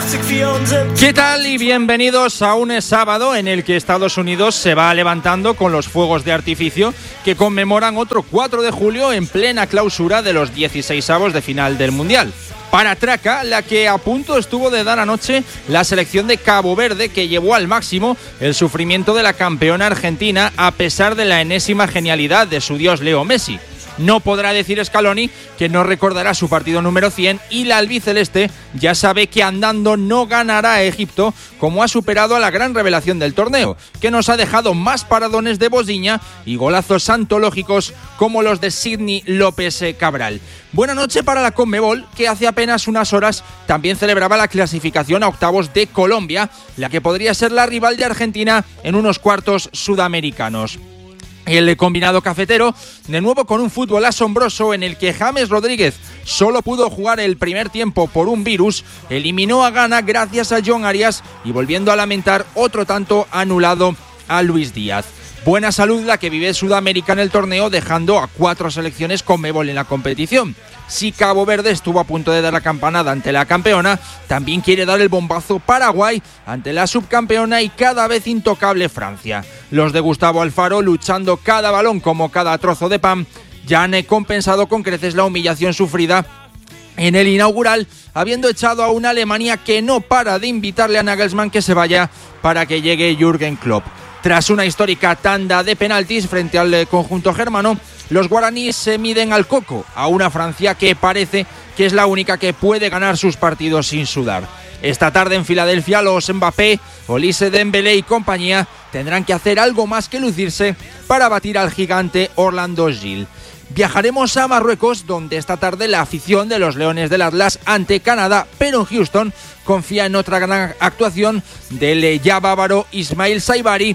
¿Qué tal y bienvenidos a un sábado en el que Estados Unidos se va levantando con los fuegos de artificio que conmemoran otro 4 de julio en plena clausura de los 16avos de final del Mundial? Para traca, la que a punto estuvo de dar anoche la selección de Cabo Verde, que llevó al máximo el sufrimiento de la campeona argentina a pesar de la enésima genialidad de su dios Leo Messi. No podrá decir Scaloni que no recordará su partido número 100 y la albiceleste ya sabe que andando no ganará a Egipto, como ha superado a la gran revelación del torneo, que nos ha dejado más paradones de Bosiña y golazos antológicos como los de Sidney López Cabral. Buena noche para la Conmebol, que hace apenas unas horas también celebraba la clasificación a octavos de Colombia, la que podría ser la rival de Argentina en unos cuartos sudamericanos. El combinado cafetero, de nuevo con un fútbol asombroso en el que James Rodríguez solo pudo jugar el primer tiempo por un virus, eliminó a Ghana gracias a John Arias y volviendo a lamentar otro tanto anulado a Luis Díaz. Buena salud la que vive Sudamérica en el torneo, dejando a 4 selecciones Conmebol en la competición. Si Cabo Verde estuvo a punto de dar la campanada ante la campeona, también quiere dar el bombazo Paraguay ante la subcampeona y cada vez intocable Francia. Los de Gustavo Alfaro, luchando cada balón como cada trozo de pan, ya han compensado con creces la humillación sufrida en el inaugural, habiendo echado a una Alemania que no para de invitarle a Nagelsmann que se vaya para que llegue Jürgen Klopp. Tras una histórica tanda de penaltis frente al conjunto germano, los guaraníes se miden al coco a una Francia que parece que es la única que puede ganar sus partidos sin sudar. Esta tarde en Filadelfia, los Mbappé, Olise Dembélé y compañía tendrán que hacer algo más que lucirse para batir al gigante Orlando Gil. Viajaremos a Marruecos, donde esta tarde la afición de los Leones del Atlas ante Canadá, pero en Houston confía en otra gran actuación del ya bávaro Ismail Saibari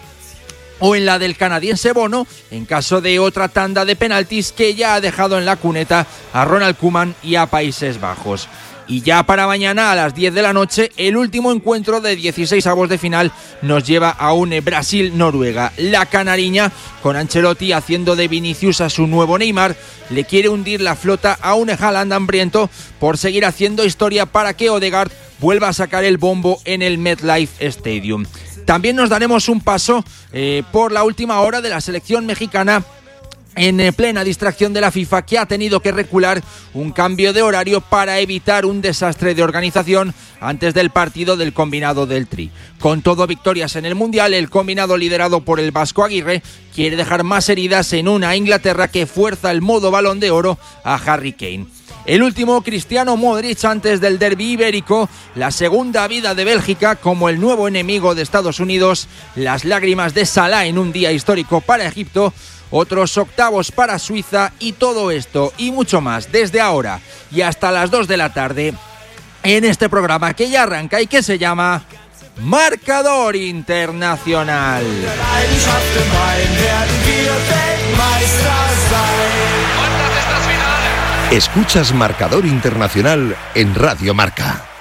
o en la del canadiense Bono, en caso de otra tanda de penaltis que ya ha dejado en la cuneta a Ronald Koeman y a Países Bajos. Y ya para mañana a las 10 de la noche, el último encuentro de 16avos de final nos lleva a un Brasil-Noruega. La canariña, con Ancelotti haciendo de Vinicius a su nuevo Neymar, le quiere hundir la flota a un Haaland hambriento por seguir haciendo historia para que Odegaard vuelva a sacar el bombo en el MetLife Stadium. También nos daremos un paso por la última hora de la selección mexicana, en plena distracción de la FIFA, que ha tenido que recular un cambio de horario para evitar un desastre de organización antes del partido del combinado del Tri. Con todo victorias en el Mundial, el combinado liderado por el Vasco Aguirre quiere dejar más heridas en una Inglaterra que fuerza el modo Balón de Oro a Harry Kane. El último, Cristiano Modric, antes del derbi ibérico, la segunda vida de Bélgica como el nuevo enemigo de Estados Unidos, las lágrimas de Salah en un día histórico para Egipto, otros octavos para Suiza y todo esto y mucho más desde ahora y hasta las 2 de la tarde en este programa que ya arranca y que se llama Marcador Internacional. Escuchas Marcador Internacional en Radio Marca.